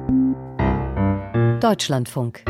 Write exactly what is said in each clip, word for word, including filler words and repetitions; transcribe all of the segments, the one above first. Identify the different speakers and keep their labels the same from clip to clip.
Speaker 1: Deutschlandfunk.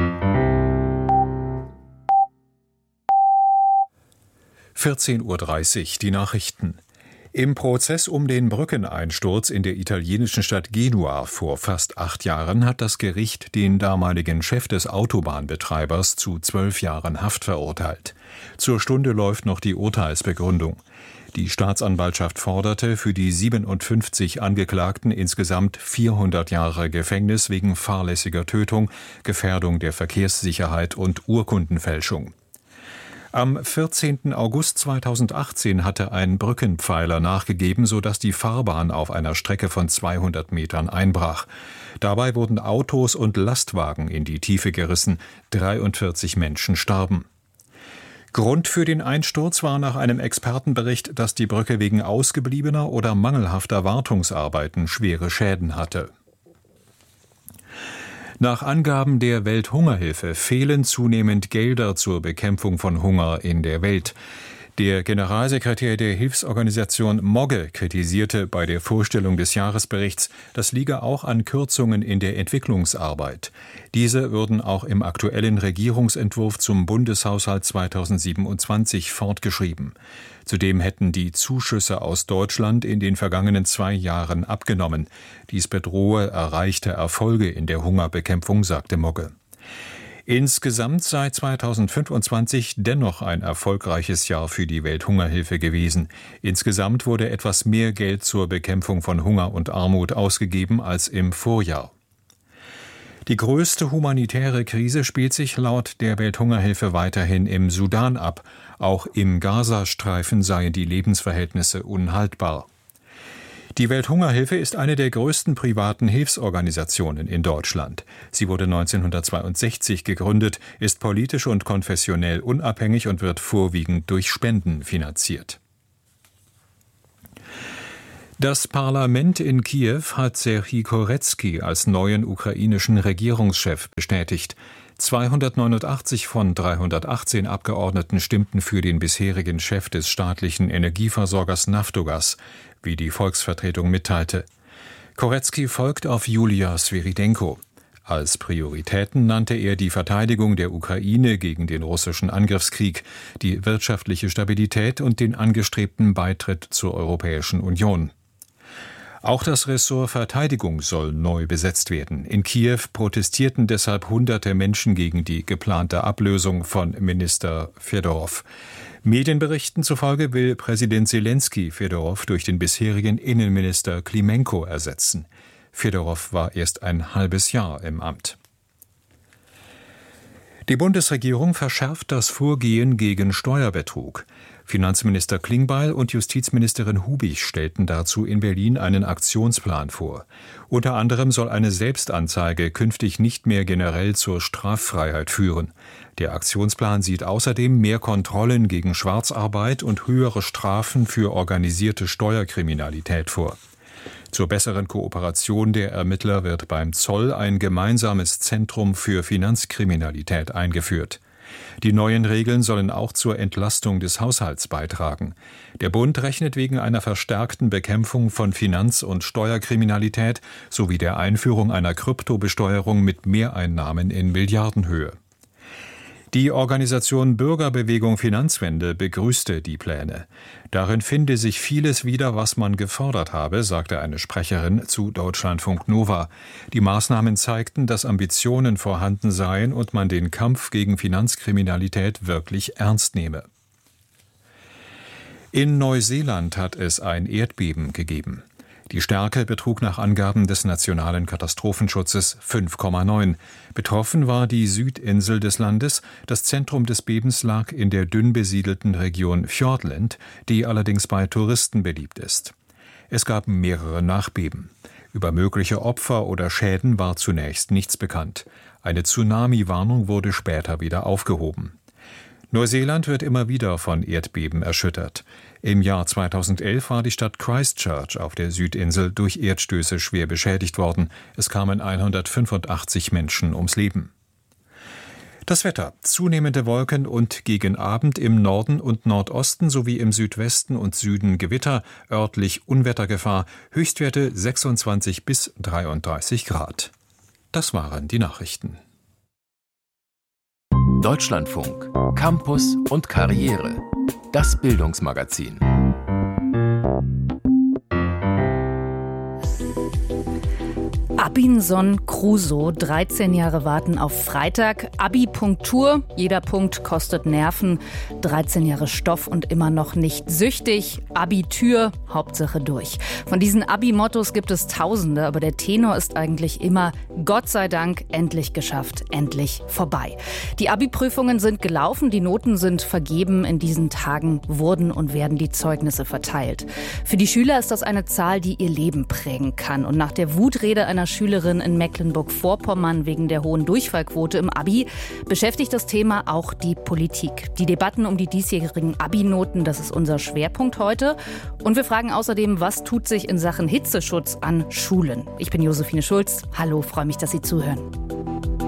Speaker 2: vierzehn Uhr dreißig, die Nachrichten. Im Prozess um den Brückeneinsturz in der italienischen Stadt Genua vor fast acht Jahren hat das Gericht den damaligen Chef des Autobahnbetreibers zu zwölf Jahren Haft verurteilt. Zur Stunde läuft noch die Urteilsbegründung. Die Staatsanwaltschaft forderte für die siebenundfünfzig Angeklagten insgesamt vierhundert Jahre Gefängnis wegen fahrlässiger Tötung, Gefährdung der Verkehrssicherheit und Urkundenfälschung. Am vierzehnten August zweitausendachtzehn hatte ein Brückenpfeiler nachgegeben, sodass die Fahrbahn auf einer Strecke von zweihundert Metern einbrach. Dabei wurden Autos und Lastwagen in die Tiefe gerissen, dreiundvierzig Menschen starben. Grund für den Einsturz war nach einem Expertenbericht, dass die Brücke wegen ausgebliebener oder mangelhafter Wartungsarbeiten schwere Schäden hatte. Nach Angaben der Welthungerhilfe fehlen zunehmend Gelder zur Bekämpfung von Hunger in der Welt. Der Generalsekretär der Hilfsorganisation Mogge kritisierte bei der Vorstellung des Jahresberichts, das liege auch an Kürzungen in der Entwicklungsarbeit. Diese würden auch im aktuellen Regierungsentwurf zum Bundeshaushalt zweitausendsiebenundzwanzig fortgeschrieben. Zudem hätten die Zuschüsse aus Deutschland in den vergangenen zwei Jahren abgenommen. Dies bedrohe erreichte Erfolge in der Hungerbekämpfung, sagte Mogge. Insgesamt sei zweitausendfünfundzwanzig dennoch ein erfolgreiches Jahr für die Welthungerhilfe gewesen. Insgesamt wurde etwas mehr Geld zur Bekämpfung von Hunger und Armut ausgegeben als im Vorjahr. Die größte humanitäre Krise spielt sich laut der Welthungerhilfe weiterhin im Sudan ab. Auch im Gazastreifen seien die Lebensverhältnisse unhaltbar. Die Welthungerhilfe ist eine der größten privaten Hilfsorganisationen in Deutschland. Sie wurde neunzehnhundertzweiundsechzig gegründet, ist politisch und konfessionell unabhängig und wird vorwiegend durch Spenden finanziert. Das Parlament in Kiew hat Serhij Koretskij als neuen ukrainischen Regierungschef bestätigt. zweihundertneunundachtzig von dreihundertachtzehn Abgeordneten stimmten für den bisherigen Chef des staatlichen Energieversorgers Naftogaz, wie die Volksvertretung mitteilte. Koretskij folgt auf Julia Sviridenko. Als Prioritäten nannte er die Verteidigung der Ukraine gegen den russischen Angriffskrieg, die wirtschaftliche Stabilität und den angestrebten Beitritt zur Europäischen Union. Auch das Ressort Verteidigung soll neu besetzt werden. In Kiew protestierten deshalb hunderte Menschen gegen die geplante Ablösung von Minister Fedorov. Medienberichten zufolge will Präsident Selenskyj Fedorov durch den bisherigen Innenminister Klimenko ersetzen. Fedorov war erst ein halbes Jahr im Amt. Die Bundesregierung verschärft das Vorgehen gegen Steuerbetrug. Finanzminister Klingbeil und Justizministerin Hubig stellten dazu in Berlin einen Aktionsplan vor. Unter anderem soll eine Selbstanzeige künftig nicht mehr generell zur Straffreiheit führen. Der Aktionsplan sieht außerdem mehr Kontrollen gegen Schwarzarbeit und höhere Strafen für organisierte Steuerkriminalität vor. Zur besseren Kooperation der Ermittler wird beim Zoll ein gemeinsames Zentrum für Finanzkriminalität eingeführt. Die neuen Regeln sollen auch zur Entlastung des Haushalts beitragen. Der Bund rechnet wegen einer verstärkten Bekämpfung von Finanz- und Steuerkriminalität sowie der Einführung einer Kryptobesteuerung mit Mehreinnahmen in Milliardenhöhe. Die Organisation Bürgerbewegung Finanzwende begrüßte die Pläne. Darin finde sich vieles wieder, was man gefordert habe, sagte eine Sprecherin zu Deutschlandfunk Nova. Die Maßnahmen zeigten, dass Ambitionen vorhanden seien und man den Kampf gegen Finanzkriminalität wirklich ernst nehme. In Neuseeland hat es ein Erdbeben gegeben. Die Stärke betrug nach Angaben des Nationalen Katastrophenschutzes fünf Komma neun. Betroffen war die Südinsel des Landes. Das Zentrum des Bebens lag in der dünn besiedelten Region Fiordland, die allerdings bei Touristen beliebt ist. Es gab mehrere Nachbeben. Über mögliche Opfer oder Schäden war zunächst nichts bekannt. Eine Tsunami-Warnung wurde später wieder aufgehoben. Neuseeland wird immer wieder von Erdbeben erschüttert. Im Jahr zweitausendelf war die Stadt Christchurch auf der Südinsel durch Erdstöße schwer beschädigt worden. Es kamen hundertfünfundachtzig Menschen ums Leben. Das Wetter: Zunehmende Wolken und gegen Abend im Norden und Nordosten sowie im Südwesten und Süden Gewitter, örtlich Unwettergefahr, Höchstwerte sechsundzwanzig bis dreiunddreißig Grad. Das waren die Nachrichten.
Speaker 1: Deutschlandfunk, Campus und Karriere. Das Bildungsmagazin.
Speaker 3: Robinson Crusoe, dreizehn Jahre warten auf Freitag. Abi-Punktur, jeder Punkt kostet Nerven. dreizehn Jahre Stoff und immer noch nicht süchtig. Abitur, Hauptsache durch. Von diesen Abi-Mottos gibt es Tausende, aber der Tenor ist eigentlich immer: Gott sei Dank, endlich geschafft, endlich vorbei. Die Abi-Prüfungen sind gelaufen, die Noten sind vergeben. In diesen Tagen wurden und werden die Zeugnisse verteilt. Für die Schüler ist das eine Zahl, die ihr Leben prägen kann. Und nach der Wutrede einer Schülerin in Mecklenburg-Vorpommern wegen der hohen Durchfallquote im Abi beschäftigt das Thema auch die Politik. Die Debatten um die diesjährigen Abi-Noten, das ist unser Schwerpunkt heute. Und wir fragen außerdem, was tut sich in Sachen Hitzeschutz an Schulen? Ich bin Josephine Schulz. Hallo, freue mich, dass Sie zuhören.